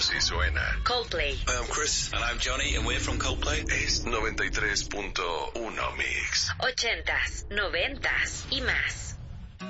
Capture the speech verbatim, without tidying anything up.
Si suena Coldplay. Hi, I'm Chris. And I'm Johnny, and we're from Coldplay. Es noventa y tres punto uno Mix. Ochentas, noventas y más.